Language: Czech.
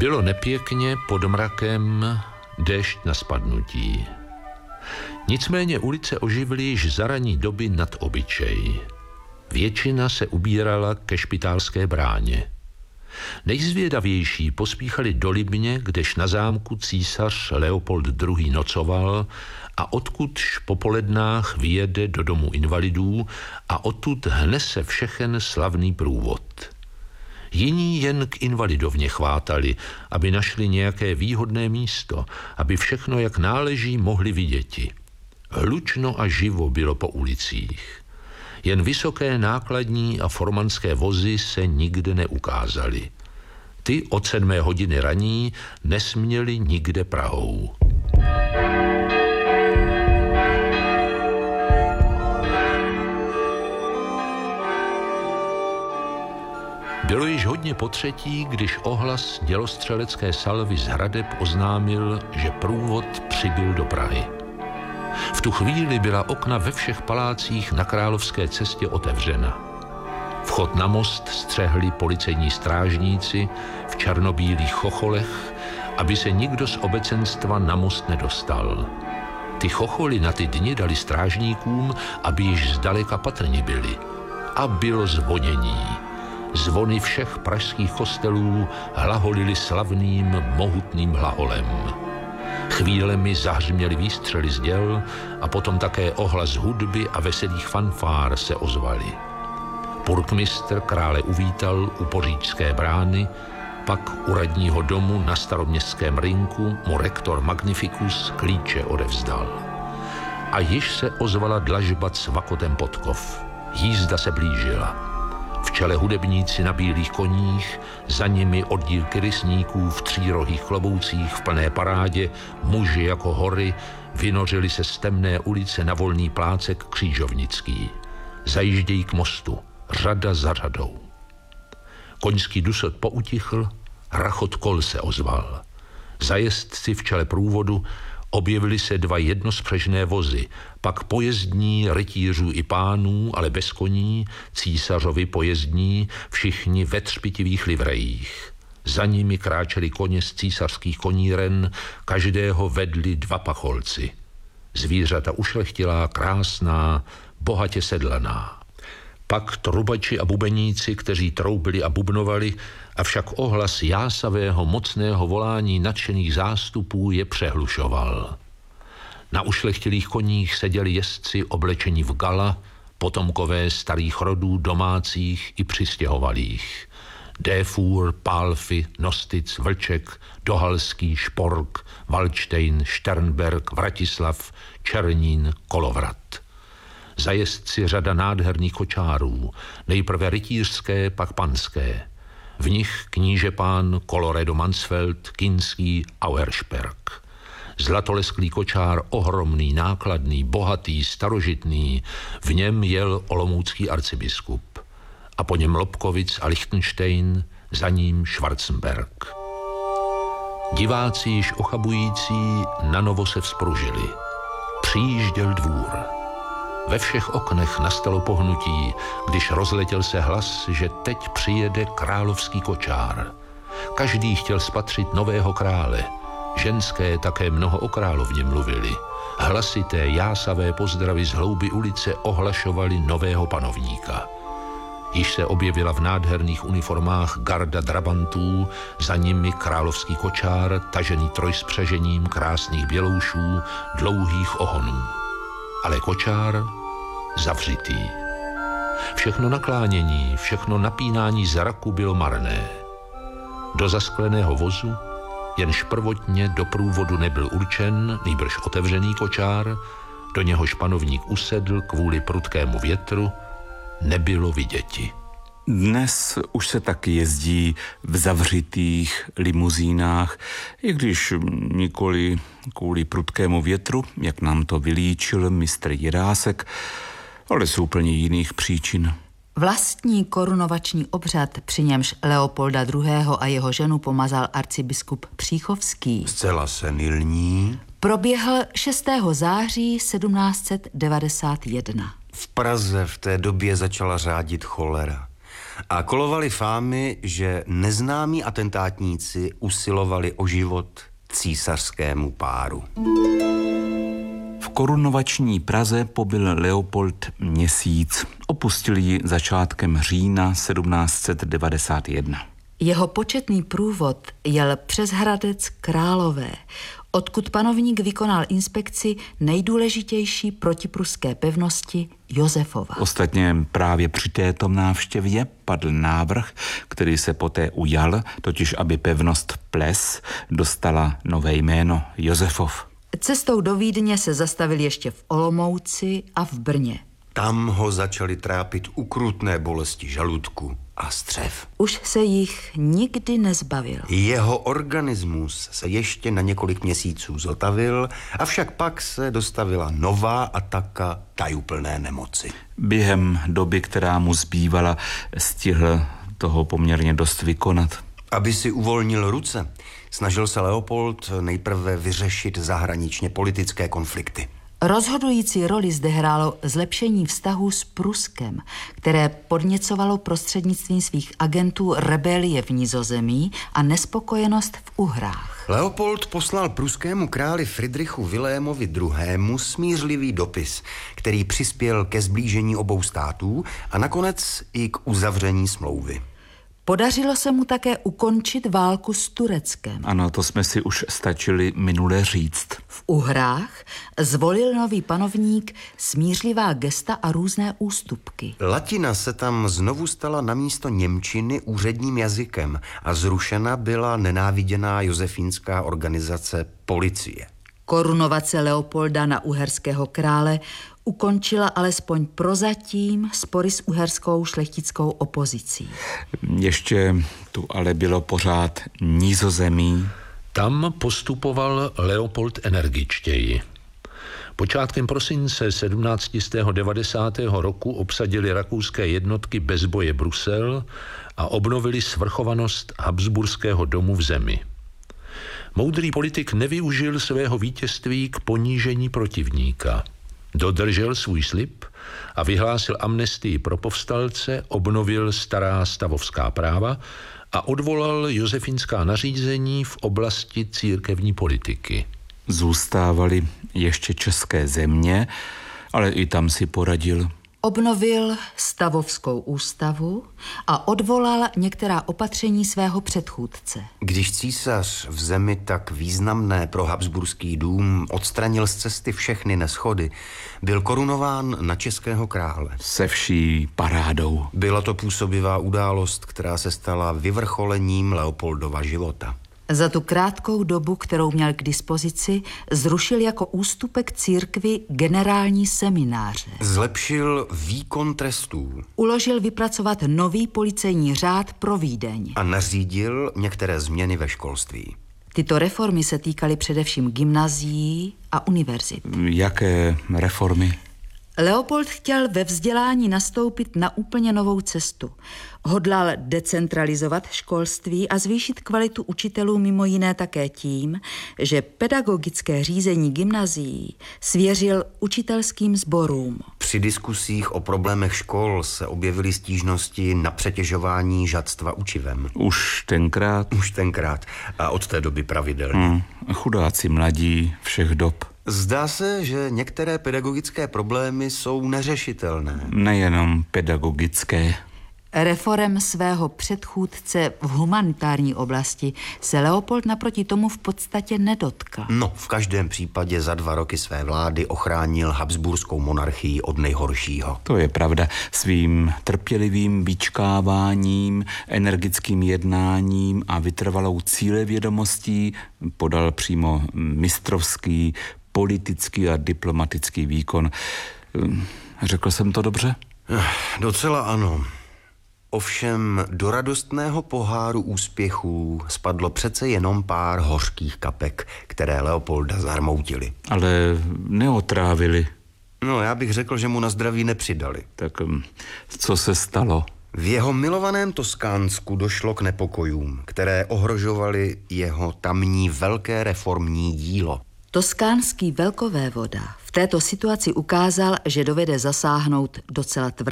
Bylo nepěkně, pod mrakem, déšť na spadnutí. Nicméně ulice oživily již za ranní doby nad obyčej. Většina se ubírala ke Špitálské bráně. Nejzvědavější pospíchali do Libně, kdež na zámku císař Leopold II. Nocoval a odkudž po polednách vyjede do domu invalidů a odtud hnese všechen slavný průvod. Jiní jen k invalidovně chvátali, aby našli nějaké výhodné místo, aby všechno jak náleží mohli viděti. Hlučno a živo bylo po ulicích. Jen vysoké nákladní a formanské vozy se nikde neukázaly. Ty od 7 hodiny raní nesměly nikde Prahou. Bylo již hodně potřetí, když ohlas dělostřelecké salvy z hradeb oznámil, že průvod přibyl do Prahy. V tu chvíli byla okna ve všech palácích na Královské cestě otevřena. Vchod na most střehli policejní strážníci v černobílých chocholech, aby se nikdo z obecenstva na most nedostal. Ty chocholy na ty dny dali strážníkům, aby již zdaleka patrni byli. A bylo zvonění. Zvony všech pražských kostelů hlaholily slavným, mohutným hlaholem. Chvílemi zahřměly výstřely z děl a potom také ohlas hudby a veselých fanfár se ozvaly. Purkmistr krále uvítal u Poříčské brány, pak u radního domu na Staroměstském rynku mu rektor Magnificus klíče odevzdal. A již se ozvala dlažba cvakotem podkov. Jízda se blížila. V čele hudebníci na bílých koních, za nimi oddílky rysníků v třírohých kloboucích v plné parádě, muži jako hory, vynořili se z temné ulice na volný plácek Křížovnický. Zajíždějí k mostu, řada za řadou. Koňský dusot poutichl, rachot kol se ozval. Za jezdci v čele průvodu objevily se 2 jednospřežné vozy, pak pojezdní rytířů i pánů, ale bez koní, císařovi pojezdní, všichni ve třpitivých livrejích. Za nimi kráčeli koně z císařských koníren, každého vedli 2 pacholci. Zvířata ušlechtilá, krásná, bohatě sedlaná. Pak trubači a bubeníci, kteří troubili a bubnovali, avšak ohlas jásavého mocného volání nadšených zástupů je přehlušoval. Na ušlechtilých koních seděli jezdci oblečení v gala, potomkové starých rodů domácích i přistěhovalých. Défur, Pálfy, Nostitz, Vlček, Dohalský, Špork, Valdštejn, Šternberg, Vratislav, Černín, Kolovrat. Za jezdci řada nádherných kočárů, nejprve rytířské, pak panské. V nich kníže pán Koloredo Mansfeld, Kinský, Auersperg. Zlatolesklý kočár, ohromný, nákladný, bohatý, starožitný, v něm jel olomoucký arcibiskup. A po něm Lobkovic a Lichtenstein, za ním Schwarzenberg. Diváci již ochabující na novo se vzpružili. Přijížděl dvůr. Ve všech oknech nastalo pohnutí, když rozletěl se hlas, že teď přijede královský kočár. Každý chtěl spatřit nového krále. Ženské také mnoho o královně mluvili. Hlasité, jásavé pozdravy z hlouby ulice ohlašovali nového panovníka. Již se objevila v nádherných uniformách garda drabantů, za nimi královský kočár, tažený trojspřežením krásných běloušů, dlouhých ohonů. Ale kočár zavřitý. Všechno naklánění, všechno napínání zraku bylo marné. Do zaskleného vozu, jenž prvotně do průvodu nebyl určen, nýbrž otevřený kočár, do něhož panovník usedl kvůli prudkému větru, nebylo viděti. Dnes už se tak jezdí v zavřitých limuzínách, i když nikoli kvůli prudkému větru, jak nám to vylíčil mistr Jirásek, ale z úplně jiných příčin. Vlastní korunovační obřad, při němž Leopolda II. A jeho ženu pomazal arcibiskup Příchovský, zcela senilní, proběhl 6. září 1791. V Praze v té době začala řádit cholera. A kolovaly fámy, že neznámí atentátníci usilovali o život císařskému páru. V korunovační Praze pobyl Leopold měsíc. Opustil ji začátkem října 1791. Jeho početný průvod jel přes Hradec Králové, odkud panovník vykonal inspekci nejdůležitější protipruské pevnosti Josefova. Ostatně právě při této návštěvě padl návrh, který se poté ujal, totiž aby pevnost Ples dostala nové jméno Josefov. Cestou do Vídně se zastavil ještě v Olomouci a v Brně. Tam ho začaly trápit ukrutné bolesti žaludku a střev. Už se jich nikdy nezbavil. Jeho organismus se ještě na několik měsíců zotavil, avšak pak se dostavila nová ataka tajuplné nemoci. Během doby, která mu zbývala, stihl toho poměrně dost vykonat. Aby si uvolnil ruce, snažil se Leopold nejprve vyřešit zahraničně politické konflikty. Rozhodující roli zde hrálo zlepšení vztahů s Pruskem, které podněcovalo prostřednictvím svých agentů rebelie v Nizozemí a nespokojenost v Uhrách. Leopold poslal pruskému králi Fridrichu Vilémovi II. Smířlivý dopis, který přispěl ke sblížení obou států a nakonec i k uzavření smlouvy. Podařilo se mu také ukončit válku s Tureckem. Ano, to jsme si už stačili minule říct. V Uhrách zvolil nový panovník smířlivá gesta a různé ústupky. Latina se tam znovu stala namísto němčiny úředním jazykem a zrušena byla nenáviděná josefínská organizace policie. Korunovace Leopolda na uherského krále ukončila alespoň prozatím spory s uherskou šlechtickou opozicí. Ještě tu ale bylo pořád Nizozemí. Tam postupoval Leopold energičtěji. Počátkem prosince 1790. roku obsadili rakouské jednotky bez boje Brusel a obnovili svrchovanost habsburského domu v zemi. Moudrý politik nevyužil svého vítězství k ponížení protivníka. Dodržel svůj slib a vyhlásil amnestii pro povstalce, obnovil stará stavovská práva a odvolal josefínská nařízení v oblasti církevní politiky. Zůstávaly ještě české země, ale i tam si poradil. Obnovil stavovskou ústavu a odvolal některá opatření svého předchůdce. Když císař v zemi tak významné pro habsburský dům odstranil z cesty všechny neshody, byl korunován na českého krále. Se vší parádou. Byla to působivá událost, která se stala vyvrcholením Leopoldova života. Za tu krátkou dobu, kterou měl k dispozici, zrušil jako ústupek církvi generální semináře. Zlepšil výkon trestů. Uložil vypracovat nový policejní řád pro Vídeň. A nařídil některé změny ve školství. Tyto reformy se týkaly především gymnazií a univerzit. Jaké reformy? Leopold chtěl ve vzdělání nastoupit na úplně novou cestu. Hodlal decentralizovat školství a zvýšit kvalitu učitelů mimo jiné také tím, že pedagogické řízení gymnazií svěřil učitelským sborům. Při diskusích o problémech škol se objevily stížnosti na přetěžování žadstva učivem. Už tenkrát A od té doby pravidelně. Chudáci mladí všech dob. Zdá se, že některé pedagogické problémy jsou neřešitelné. Nejenom pedagogické. Reforem svého předchůdce v humanitární oblasti se Leopold naproti tomu v podstatě nedotkl. No, v každém případě za 2 roky své vlády ochránil habsburskou monarchii od nejhoršího. To je pravda. Svým trpělivým vyčkáváním, energickým jednáním a vytrvalou cílevědomostí podal přímo mistrovský politický a diplomatický výkon. Řekl jsem to dobře? Docela ano. Ovšem do radostného poháru úspěchů spadlo přece jenom pár hořkých kapek, které Leopolda zarmoutily. Ale neotrávili. No, já bych řekl, že mu na zdraví nepřidali. Tak co se stalo? V jeho milovaném Toskánsku došlo k nepokojům, které ohrožovaly jeho tamní velké reformní dílo. Toskánský velkovévoda v této situaci ukázal, že dovede zasáhnout docela tvrdě.